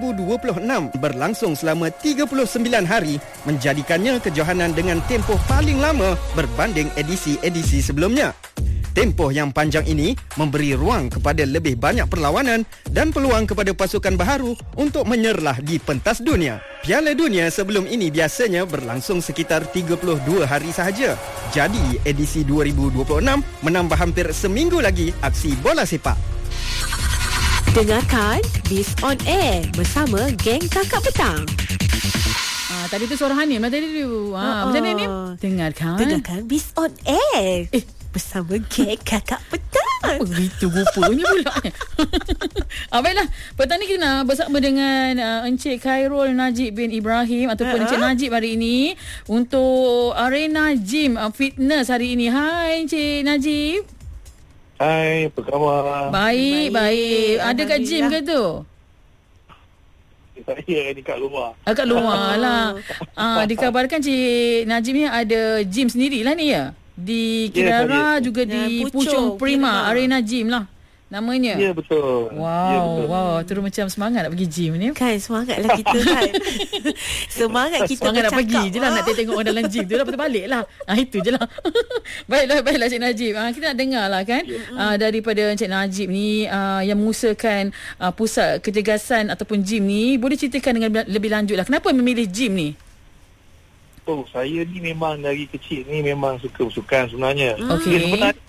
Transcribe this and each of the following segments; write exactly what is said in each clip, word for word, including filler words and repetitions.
ribu dua puluh enam berlangsung selama tiga puluh sembilan hari, menjadikannya kejohanan dengan tempoh paling lama berbanding edisi-edisi sebelumnya. Tempoh yang panjang ini memberi ruang kepada lebih banyak perlawanan dan peluang kepada pasukan baharu untuk menyerlah di pentas dunia. Piala Dunia sebelum ini biasanya berlangsung sekitar tiga puluh dua hari sahaja. Jadi, edisi dua ribu dua puluh enam menambah hampir seminggu lagi aksi bola sepak. Dengarkan Biz On Air bersama geng Kakak Petang. Ah, tadi tu suara Hanim lah tadi tu. Ah, Oh, macam mana oh. ni? Dengarkan. Dengarkan Biz On Air Eh, bersama geng Kakak Petang. begitu rupanya pula. ah, baiklah, petang ni kita nak bersama dengan uh, Encik Khairul Najib bin Ibrahim ataupun Uh-huh. Encik Najib hari ini untuk Arena Gym uh, Fitness hari ini. Hai Encik Najib. Hai, apa khabar? Baik, baik. Baik. Ada kat gym ke tu? Saya ni kat luar. Ah, kat luar lah. Ah, dikabarkan Cik Najib ni ada gym sendirilah ni ya? Di Ya, Kidara saya. juga Ya, di Puchong, Puchong Prima Prima. Arena Gym lah namanya. Ya, betul. Wow, Ya, betul. wow, terus macam semangat nak pergi gym ni. Kan semangatlah kita kan. Semangat kita Semangat nak bercakap. pergi je lah, nak tengok orang dalam gym tu lah, lepas tu balik lah. Ah, itu je lah. baiklah, baiklah Cik Najib. Ah, kita nak dengar lah kan ah, daripada Cik Najib ni ah, yang mengusahakan ah, pusat kecergasan ataupun gym ni. Boleh ceritakan dengan lebih lanjut lah, kenapa memilih gym ni? Oh, saya ni memang dari kecil ni memang suka bersukan sebenarnya. Okey. Dia sebenarnya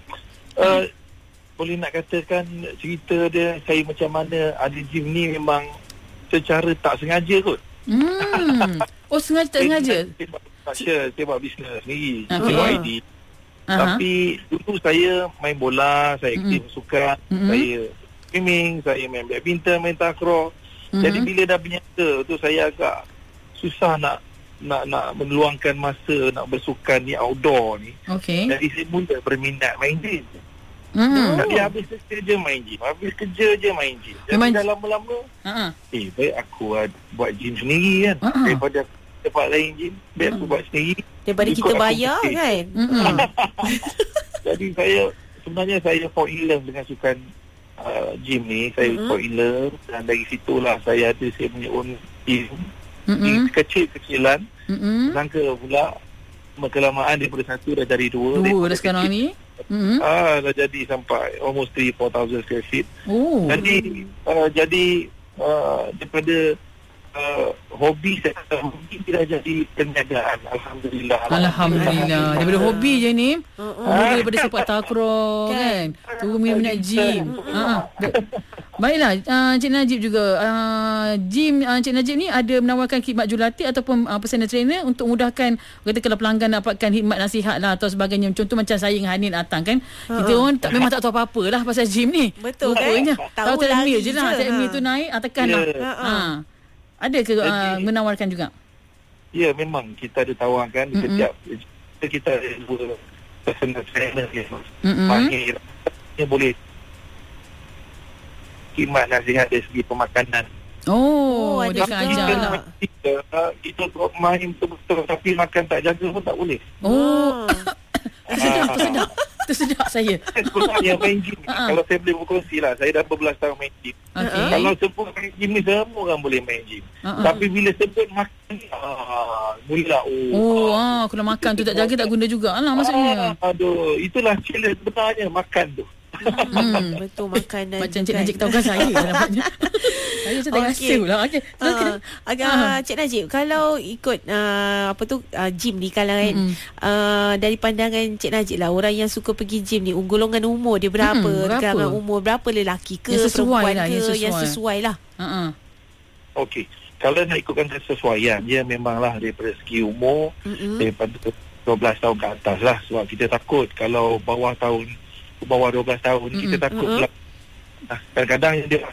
uh, boleh nak katakan cerita dia saya macam mana ada gym ni memang secara tak sengaja kot. Hmm. Oh, sengaja tak sengaja? Saya buat structure, saya buat bisnes sendiri. Okey. Saya buat I D. Aha. Tapi dulu saya main bola, saya aktif bersukan, Mm-mm. saya swimming, saya main badminton, main takraw. Mm-mm. Jadi bila dah berniaga tu saya agak susah nak nak nak meluangkan masa nak bersukan ni outdoor ni. Okey. Jadi saya mula berminat main gym. Hmm. Jadi habis kerja je main gym. Habis kerja je main gym. Jadi Memang- dah lama-lama, Ha. eh baik aku uh, buat gym sendiri kan. Ha-ha. Daripada aku tempat lain gym, baik aku buat sendiri. Daripada Ikut kita aku bayar fikir. kan. Hmm. Jadi saya sebenarnya saya fall in love dengan sukan uh, gym ni. Saya Mm-hmm. fall in love dan dari situlah saya ada saya punya own gym. Hmm. Kecil-kecilan. Hmm. Sangka pula kelamaan daripada satu dah jadi dua. Dua Daripada dah sekarang kecil, ni. Hmm. Ah, dah jadi sampai almost three to four thousand square feet. Oh. Jadi uh, jadi uh, daripada uh, hobi saya hobi dah jadi perniagaan. Alhamdulillah. Alhamdulillah. Daripada hobi je ni, Uh-uh. mula daripada sepak takraw kan. Tu minat gym. Ha. Baiklah, uh, Cik Najib juga uh, gym uh, Cik Najib ni ada menawarkan khidmat jurulatih ataupun uh, personal trainer untuk mudahkan kata kalau pelanggan dapatkan khidmat nasihat lah atau sebagainya. Contoh macam saya dengan Hanin datang kan. Kita Ha. orang tak, memang tak tahu apa-apa lah pasal gym ni. Betul kan? Rupanya. Tahu Tahu treadmill lari je lah. je. Treadmill Ha. tu naik, ah, tekan Ya. lah. Ha. Ha. Ada ke uh, Jadi- menawarkan juga? Ya, memang kita ada tawarkan Mm-mm. setiap kita ada dua personal trainer yang Mm-mm. mahir. Dia boleh khidmat nasihat dari segi pemakanan. Oh, Oh, ada dia juga. akan ajar Kita, lah. kita, kita main betul-betul tapi makan tak jaga pun tak boleh. Oh, Ah. tersedak, tersedak. Tersedak saya. Sebenarnya main gym ni, Ha-ha. kalau saya boleh berkongsi lah, saya dah berbelas tahun main gym. Okey. Kalau sebut main gym ni, semua orang boleh main gym. Ha-ha. Tapi bila sebut makan ni, ah, mula oh. Oh, ah, kalau makan tu tak jaga tak guna jugalah maksudnya. Ah, aduh, itulah challenge sebenarnya makan tu. Hmm. Betul makanan. Macam Cik kan. Najib tahukan saya nampaknya. Saya macam tak Okey. rasa pula. Okey. Ah, agak Ah. Cik Najib, kalau ikut uh, apa tu uh, gym ni kalau kan Mm-mm. uh, dari pandangan Cik Najib lah, orang yang suka pergi gym ni, golongan umur dia berapa? Mm-mm, berapa? Golongan umur berapa, lelaki ke Yang sesuai perempuan lah, ke yang sesuai. yang sesuai lah. Ha ah. Okey. Kalau nak ikutkan kesesuaian, dia memanglah daripada segi umur, Mm-mm. daripada dua belas tahun ke atas lah. Sebab kita takut kalau bawah tahun, bawah dua belas tahun, Mm-mm. kita takut Mm-mm. pula. Nah, kadang-kadang yang dia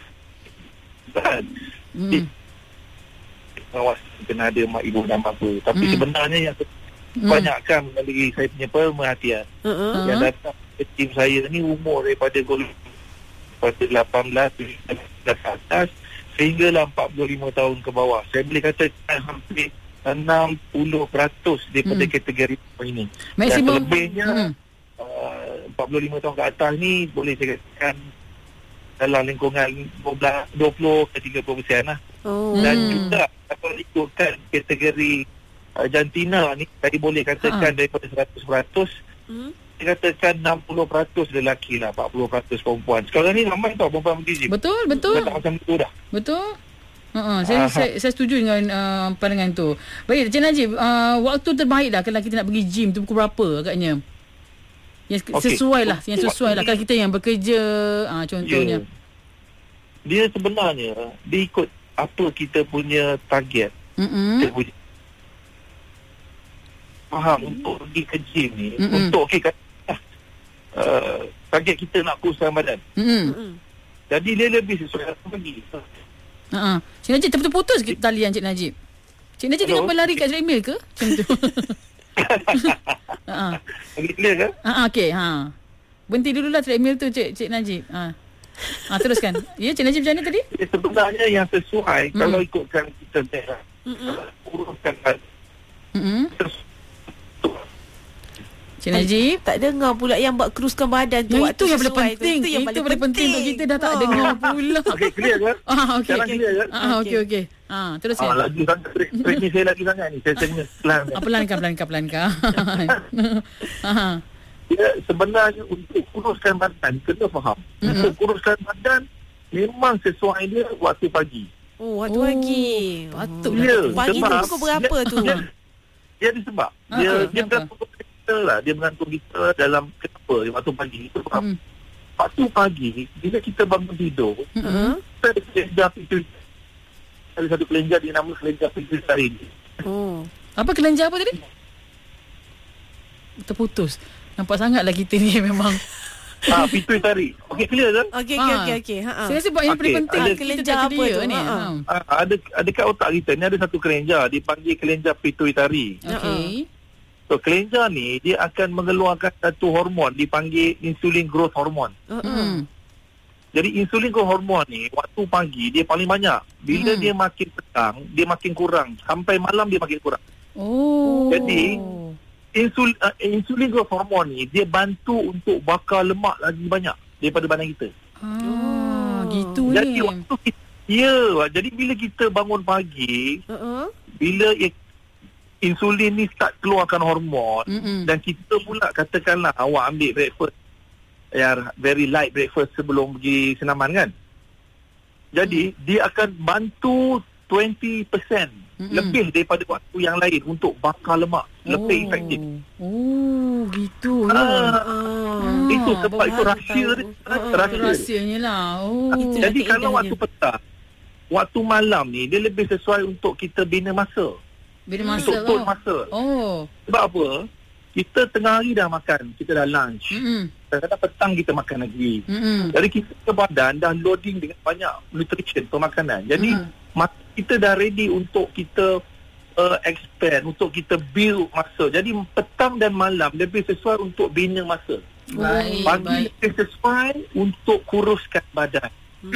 Hmm. pengawas kena ada mak ibu dan bapa. Tapi Mm. sebenarnya yang Hmm. kebanyakan melalui saya punya pemerhatian, Uh-uh. Ah. yang datang ke tim saya ni umur daripada golongan daripada lapan belas ke atas sehinggalah empat puluh lima tahun ke bawah. Saya boleh katakan hampir enam puluh peratus daripada Hmm. kategori ini. Maksimum. Dan selebihnya Hmm. uh, empat puluh lima tahun ke atas ni boleh saya katakan dalam lingkungan dua belas, dua puluh ke tiga puluh persen lah. Oh. Dan Hmm. juga kalau ikutkan kategori uh, jantina ni, tadi boleh katakan Ha. daripada seratus peratus, Hmm? saya katakan enam puluh peratus lelaki lah, empat puluh peratus perempuan. Sekarang ni ramai tau perempuan pergi gym. Betul, betul. Tak macam tu dah. Betul. Uh-uh, saya, saya saya setuju dengan uh, pandangan tu. Baik, Encik Najib, uh, waktu terbaik lah kalau kita nak pergi gym tu pukul berapa agaknya? Yang Okey. sesuai lah, yang sesuai lah Waktu kalau kita yang bekerja, uh, contohnya. Ya. Dia sebenarnya dia ikut apa kita punya target. Mm-mm. Kita punya faham untuk pergi ke gym ni, Mm-mm. untuk okay, kata, uh, target kita nak kuruskan badan. Mm-mm. Hmm. Jadi dia lebih sesuai dengan pergi. Uh-uh. Cik Najib terputus-putus ke talian Cik Najib? Cik Najib Hello? tengah berlari kat treadmill ke? Macam tu. uh-uh. Lagi clear kan? Uh-uh, okey, ha. Berhenti dululah treadmill tu Cik Cik Najib. Ha. Ha, teruskan. Ya, Cik Najib macam mana tadi? Dia sebenarnya yang sesuai Mm. kalau ikutkan kita merah. Mm-mm. Kuruskan badan. Mm-mm. Cik Najib. Tak dengar pula yang buat kuruskan badan tu. Yang waktu itu yang paling sesuai tu. penting. Itu yang Itu paling paling penting untuk kita dah tak Oh. dengar pula. Okey, clear kan? Ah, okey. Sekarang clear kan? Ah, okey okey. Ah, teruskan. Ah, laju sangat. Training saya laju sangat ni. Saya tengah pelan. Ah, pelankan pelankan pelankan. Ha. Dia sebenarnya untuk kuruskan badan, kena faham. Mm-mm. Untuk kuruskan badan, memang sesuai dia waktu pagi. Oh, waktu Oh, pagi. patutlah. Ya, Pagi tu sebab pukul berapa dia, tu? Dia, dia ada sebab. Ah, Dia, ah, dia kenapa? bergantung kita lah. Dia bergantung kita dalam kenapa dia waktu pagi. Sebab Hmm. waktu pagi, bila kita bangun tidur, Mm-mm. kita ada kelenjar pituitari. Ada satu kelenjar dia nama kelenjar pituitari. Oh. Apa kelenjar apa tadi? Terputus. Nampak sangatlah kita ni memang. Ah, pituitari. Okey, clear kan? Okey, okey, Ah. okey, okey. Ha. Saya rasa buat yang paling Okey, penting ada kita kelenjar tak apa clear tu? ni. Ha, Ha. ha. Ah, ada ada kat otak kita ni ada satu kelenjar dipanggil kelenjar pituitari. Okey. So kelenjar ni dia akan mengeluarkan satu hormon dipanggil insulin growth hormone. Uh-uh. Hmm. Jadi insulin growth hormone ni waktu pagi dia paling banyak. Bila Hmm. dia makin petang dia makin kurang. Sampai malam dia makin kurang. Oh. Jadi, Insul, uh, insulin growth hormone ni dia bantu untuk bakar lemak lagi banyak daripada badan kita. Ah, gitu Jadi ni. waktu kita, ya, jadi bila kita bangun pagi, Uh-uh. bila i- insulin ni start keluarkan hormon, Mm-mm. dan kita pula katakanlah awak ambil breakfast yang very light breakfast sebelum pergi senaman kan. Jadi hmm. dia akan bantu dua puluh peratus Mm-mm. lebih daripada waktu yang lain untuk bakar lemak. Lebih Oh. efektif. Oh, gitu. Ah, Ah. itu sebab baru itu rahsia tahu. dia. Ah, Itu rahsia. rahsianya lah. Oh. Itu Jadi keindahannya. kalau waktu petang, waktu malam ni dia lebih sesuai untuk kita bina masa. Bila masa Untuk tone kau. masa. Oh. Sebab apa? Kita tengah hari dah makan, kita dah lunch. Mm-mm. Kadang-kadang petang kita makan lagi. Mm-mm. Jadi kita ke badan dah loading dengan banyak nutrition pemakanan. Jadi Hmm. mat- kita dah ready untuk kita uh, expand, untuk kita build masa. Jadi petang dan malam lebih sesuai untuk bina masa. Baik, Pagi baik. lebih sesuai untuk kuruskan badan.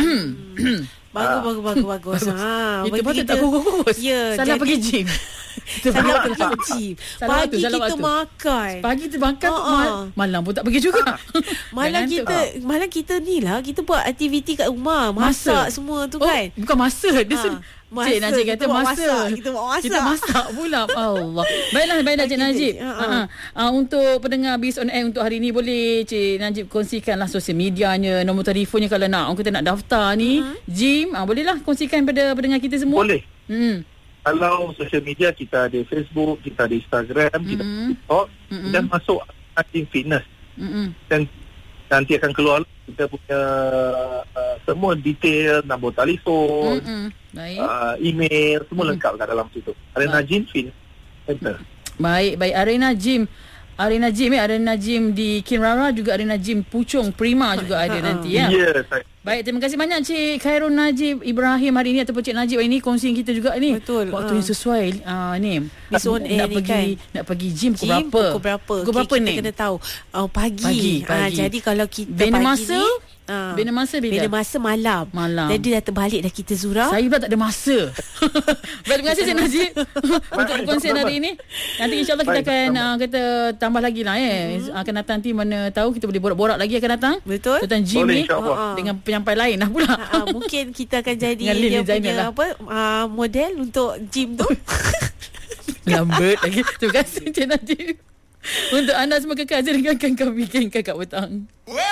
Bagus, bagus, bagus, bagus. Ha, Itu bagi patut kita- tak kurus. Ya, Salah jadi- pergi gym. Kita Salah pergi pergi gym. Salah Pagi waktu, salah kita waktu. makan. Pagi tu makan, Ha, mal- ha. malam pun tak pergi juga. Malam Jangan kita tu. malam kita ni lah kita buat aktiviti kat rumah, Masa. masak semua tu Oh, kan. bukan masa. Dia Ha, sen- masa. Cik Najib Kita kata buat masa. masak. Kita buat masak. Kita masak pula. Allah. Baiklah, baiklah Cik Okey, Najib. Cik. Ha, Ha, ha. ha. Uh, untuk pendengar Biz on Air untuk hari ni, boleh Cik Najib kongsikanlah sosial medianya, nombor telefonnya kalau nak. Orang kita nak daftar ni, Mhm. gym. Uh, bolehlah kongsikan pada pendengar kita semua. Boleh. Hmm. Kalau social media kita ada Facebook, kita ada Instagram, kita ada Mm-mm. TikTok, Mm-mm. dan masuk Acting Fitness. Mm-mm. Dan nanti akan keluar kita punya uh, semua detail, nombor telefon, Mm-mm. Baik. uh, email, semua Mm. lengkap kat dalam situ. Arena Baik. Gym Fitness Center. Baik, baik. Arena Gym. Arena Gym eh. Arena Gym di Kinrara, juga Arena Gym Puchong Prima juga ada Ha, ha. nanti ya. Ya, saya. Baik, terima kasih banyak Cik Khairul Najib Ibrahim hari ini, ataupun Cik Najib hari ini kongsiin kita juga ni. Betul, Waktu ha. yang sesuai uh, ni. Biz on Air nak ni pergi kan. nak pergi gym pukul Gym berapa? pukul berapa? Pukul Okay, berapa kita ni? kena tahu. Oh, pagi. Pagi, Ah, pagi. jadi kalau kita Bina pagi masa, ni, Ah. Bina masa bila? Bina masa malam. Malam. Jadi dah terbalik dah kita Zura. Saya pula tak ada masa. Baik, terima kasih Cik Najib untuk perkongsian hari ini. Nanti insyaAllah kita akan uh, kita tambah lagi lah eh. Mm-hmm. Akan datang nanti mana tahu kita boleh borak-borak lagi akan datang. Betul. Tentang gym boleh, ni uh-huh. dengan penyampai lain lah pula. Uh-huh. Mungkin kita akan jadi dia punya lah. apa uh, model untuk gym tu. Lambat lagi. Terima kasih Cik Najib. Untuk anda semua kekal, dengarkan kami Geng Kakak Petang.